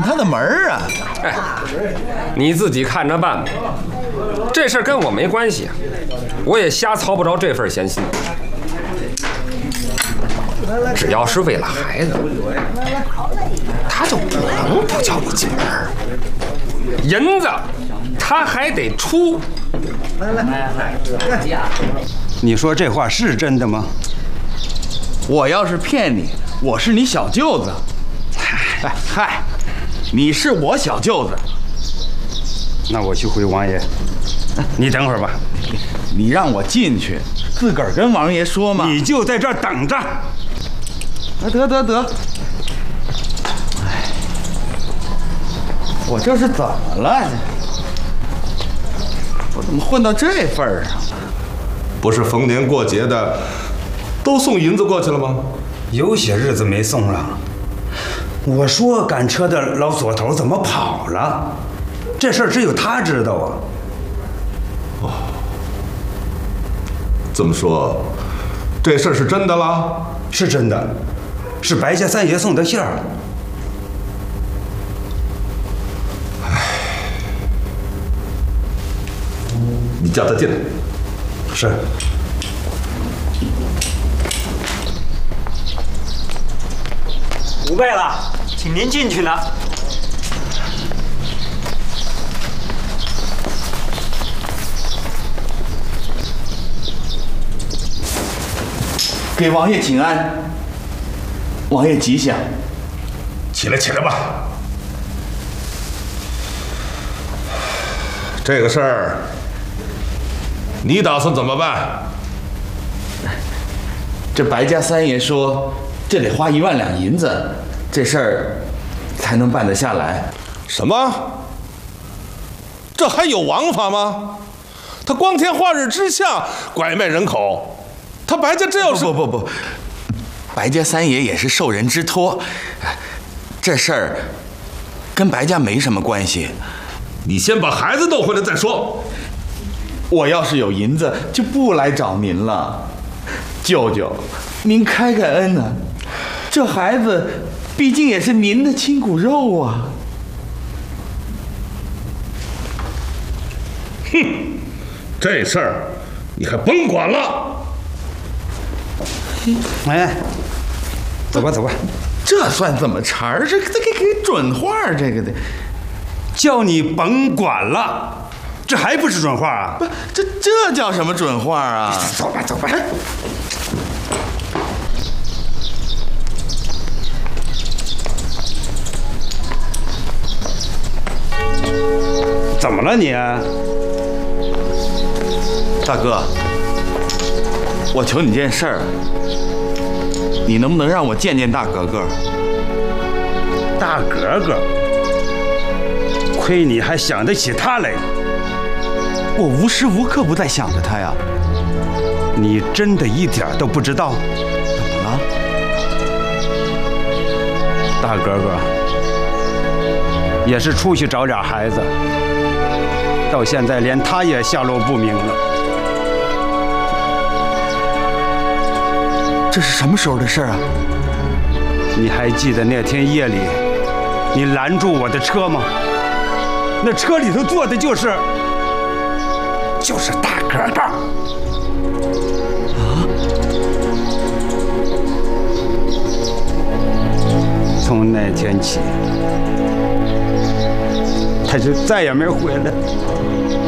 他的门儿啊！ 哎，你自己看着办吧，这事儿跟我没关系，我也瞎操不着这份闲心。只要是为了孩子，他就不能不叫你进门。银子他还得出。 你说这话是真的吗？ 我要是骗你，我是你小舅子。嗨，你是我小舅子。 那我去回王爷，你等会儿吧。 你让我进去，自个儿跟王爷说嘛。 你就在这儿等着。 得。哎，我这是怎么了？我怎么混到这份儿上？ 不是逢年过节的，都送银子过去了吗？ 有些日子没送了。我说赶车的老左头怎么跑了？这事儿只有他知道啊。 哦，这么说，这事儿是真的啦？ 是真的，是白家三爷送的信儿。 你叫他进来。 是。 5倍了，请您进去呢。 给王爷请安，王爷吉祥。 起来吧。这个事儿，你打算怎么办？ 这白家三爷说，这得花1万两银子，这事儿才能办得下来。 什么？这还有王法吗？他光天化日之下拐卖人口，他白家这要是…… 不，白家三爷也是受人之托，这事儿跟白家没什么关系。 你先把孩子弄回来再说。 我要是有银子，就不来找您了。舅舅，您开开恩啊！这孩子毕竟也是您的亲骨肉啊！ 哼，这事儿你还甭管了。 哎，走吧。 这算怎么茬儿？这给准话，这个的。 叫你甭管了，这还不是准话啊？ 不，这叫什么准话啊？ 走吧。怎么了你？ 大哥，我求你件事儿，你能不能让我见见大格格？ 大格格，亏你还想得起他来。 我无时无刻不在想着他呀。 你真的一点都不知道？ 怎么了？ 大格格也是出去找点孩子，到现在连他也下落不明了。 这是什么时候的事啊？ 你还记得那天夜里你拦住我的车吗？那车里头坐的就是大格格。从那天起，他就再也没回来。